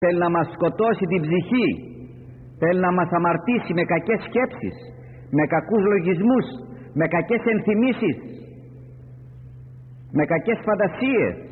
θέλει να μας σκοτώσει την ψυχή, θέλει να μας αμαρτήσει με κακές σκέψεις, με κακούς λογισμούς, με κακές ενθυμίσεις, με κακές φαντασίες.